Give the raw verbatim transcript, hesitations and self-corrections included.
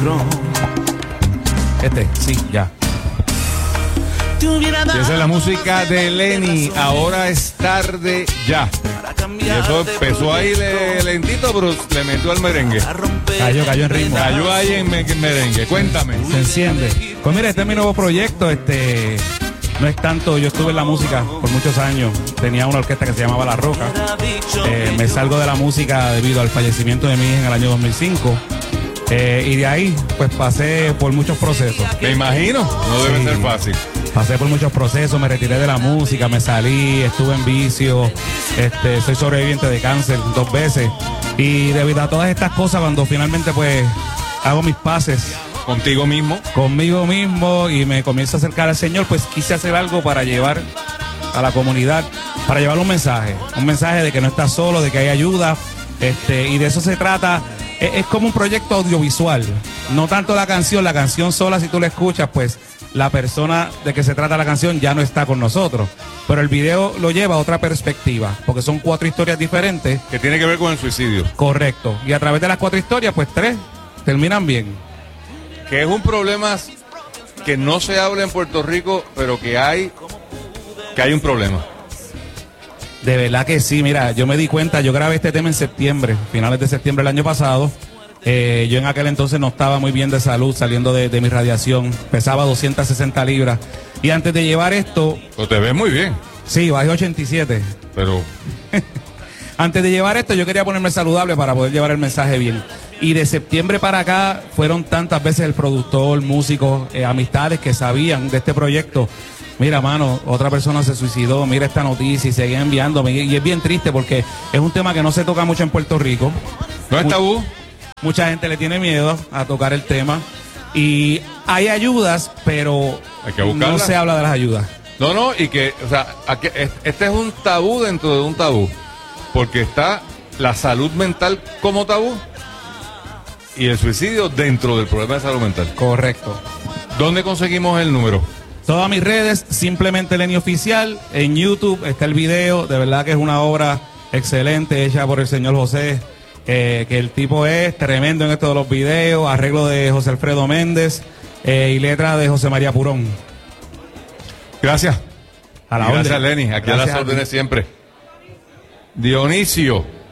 Este, sí, ya. Y esa es la música de Lenny, Ahora es tarde ya. Y eso empezó ahí de lentito, pero le metió al merengue. Cayó, cayó en ritmo. Cayó ahí en me- merengue. Cuéntame. Se enciende. Pues mira, este es mi nuevo proyecto. Este no es tanto, yo estuve en la música por muchos años. Tenía una orquesta que se llamaba La Roca. Eh, me salgo de la música debido al fallecimiento de mi hija en el año dos mil cinco. Eh, y de ahí, pues pasé por muchos procesos. Me imagino, no debe Sí. ser fácil. Pasé por muchos procesos, me retiré de la música, me salí, estuve en vicio, este, soy sobreviviente de cáncer dos veces. Y debido a todas estas cosas, cuando finalmente pues hago mis paces Contigo mismo. conmigo mismo y me comienzo a acercar al Señor, pues quise hacer algo para llevar a la comunidad, para llevar un mensaje, un mensaje de que no estás solo, de que hay ayuda, este, y de eso se trata. Es, es como un proyecto audiovisual, no tanto la canción, la canción sola, si tú la escuchas, pues la persona de que se trata la canción ya no está con nosotros, pero el video lo lleva a otra perspectiva, porque son cuatro historias diferentes. Que tiene que ver con el suicidio. Correcto, y a través de las cuatro historias, pues tres terminan bien. Que es un problema que no se habla en Puerto Rico, pero que hay, que hay un problema. De verdad que sí, mira, yo me di cuenta, yo grabé este tema en septiembre, finales de septiembre del año pasado. Eh, yo en aquel entonces no estaba muy bien de salud, saliendo de, de mi radiación, pesaba doscientas sesenta libras. Y antes de llevar esto, Pero te ves muy bien, sí, bajé ochenta y siete. pero Antes de llevar esto, yo quería ponerme saludable para poder llevar el mensaje bien. Y de septiembre para acá, fueron tantas veces el productor, músicos, eh, amistades que sabían de este proyecto. Mira, mano, otra persona se suicidó, mira esta noticia, y seguían enviándome. Y, y es bien triste porque es un tema que no se toca mucho en Puerto Rico. no es tabú. Mucha gente le tiene miedo a tocar el tema. Y hay ayudas, pero Hay que no buscarlas. se habla de las ayudas. No, no, y que, o sea, aquí- es- este es un tabú dentro de un tabú. Porque está la salud mental como tabú y el suicidio dentro del problema de salud mental. Correcto. ¿Dónde conseguimos el número? Todas mis redes, simplemente Lenny Oficial. En YouTube está el video. De verdad que es una obra excelente hecha por el señor José. eh, que el tipo es tremendo en esto de los videos. Arreglo de José Alfredo Méndez eh, y letra de José María Purón. Gracias. A la Y gracias, orden. Lenny. Aquí a Gracias las a ti. órdenes siempre. Dionisio.